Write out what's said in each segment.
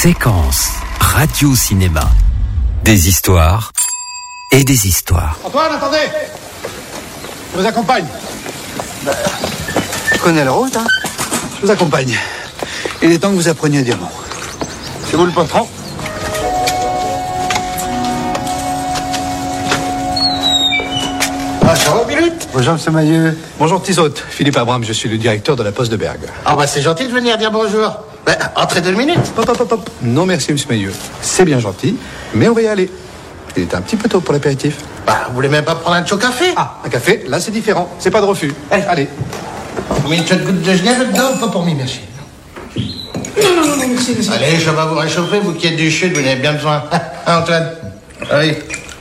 Séquence radio-cinéma. Des histoires et des histoires. Antoine, attendez! Je vous accompagne. Je connais la route, hein? Je vous accompagne. Il est temps que vous appreniez à dire non. C'est vous le patron? Ah, ça va, minute? Bonjour, monsieur Mailleux. Bonjour, petits hôtes. Philippe Abraham, je suis le directeur de la poste de Bergue. Ah bah c'est gentil de venir dire bonjour. Bah, entrez 2 minutes. Hop. Non, merci, monsieur Mailleux. C'est bien gentil, mais on va y aller. Il est un petit peu tôt pour l'apéritif. Bah, vous voulez même pas prendre un chaud café? Ah, un café, là c'est différent. C'est pas de refus. Allez. Vous mettez une petite goutte de Genève dedans? Pas pour moi, merci. Non, merci. Allez, je vais vous réchauffer, vous qui êtes du chute, vous en avez bien besoin. Hein, Antoine? Allez.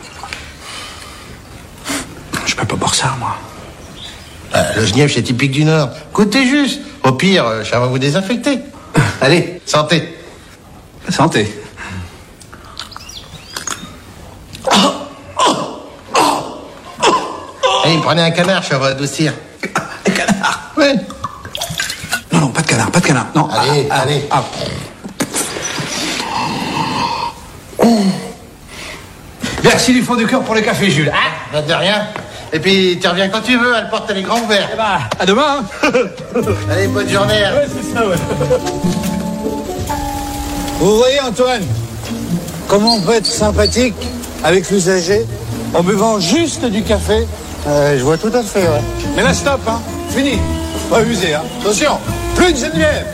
Je peux pas boire ça, moi. Le Genève, c'est typique du Nord. Goûtez juste. Au pire, ça va vous désinfecter. Allez, santé. Santé. Allez, prenez un canard, ça va adoucir. Un canard? Ouais. Non, pas de canard. Non. Allez. Merci du fond du cœur pour le café, Jules. Bah, de rien. Et puis, tu reviens quand tu veux, elle porte les grands ouverts. À demain. Allez, bonne journée. Hein. C'est ça, ouais. Vous voyez, Antoine, comment on peut être sympathique avec l'usager en buvant juste du café. Je vois tout à fait, ouais. Mais là, stop, hein. Fini. Pas abuser, hein. Attention, plus de Geneviève.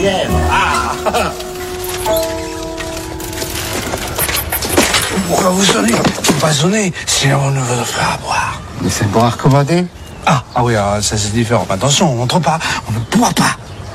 Pourquoi vous sonnez? Faut pas sonner, sinon on ne veut pas à boire. Mais c'est pour recommander? Ah oui, alors, ça c'est différent. Attention, on n'entre pas, on ne boit pas.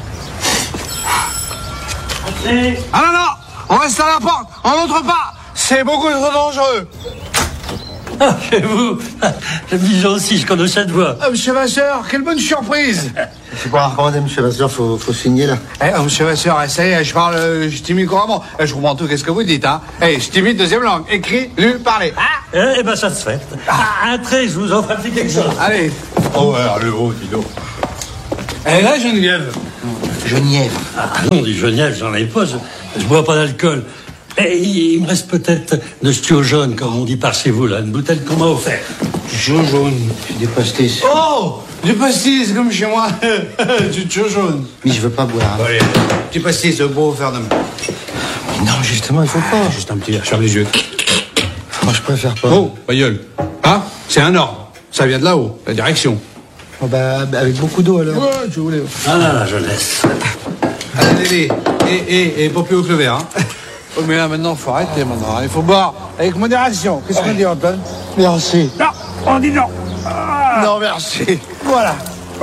Ah non, on reste à la porte, on n'entre pas. C'est beaucoup trop dangereux. Ah, chez vous, le pigeon aussi, je connais cette voix. Ah, monsieur Vasseur, quelle bonne surprise. C'est pour recommander, monsieur Vasseur, faut signer, là. Monsieur Vasseur, ça y est, je t'imite couramment. Je comprends tout, qu'est-ce que vous dites, hein. Je t'imite deuxième langue, écrit, lu, parlé. Eh ben, ça se fait. Un trait, je vous offre un petit quelque chose. Allez. Oh, alors, le haut, dis donc. Elle est là, Geneviève. Genièvre. Ah non, du Genève, j'en ai pas, je bois pas d'alcool. Et il me reste peut-être de stio jaune, comme on dit par chez vous, là, une bouteille qu'on m'a offert. Jaune, des pastis. Oh, du pastis, comme chez moi. Du tio jaune. Mais je veux pas boire. Allez, petit pastis, beau offert de main. Non, justement, il faut pas. Juste un petit verre sur les yeux. Moi, je préfère pas. Oh, ma gueule. Ah, c'est un ordre. Ça vient de là-haut, la direction. Oh, bah, avec beaucoup d'eau, alors. Ouais, tu voulais. Ah là, la jeunesse. Allez, et pas plus haut que le verre, hein. Oh, mais là, maintenant, faut arrêter, maintenant. Il faut boire avec modération. Qu'est-ce qu'on dit, Antoine? Merci. Non, on dit non. Non, merci. Voilà.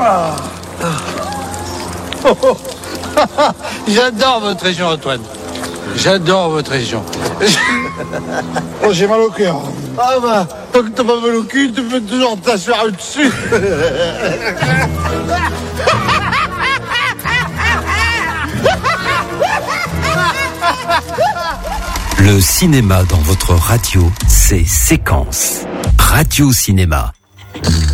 J'adore votre région, Antoine. J'adore votre région. Oh, j'ai mal au cœur. Ah, bah, tant que t'as pas mal au cul, tu peux toujours t'asseoir dessus. Le cinéma dans votre radio, c'est Séquence. Radio-cinéma.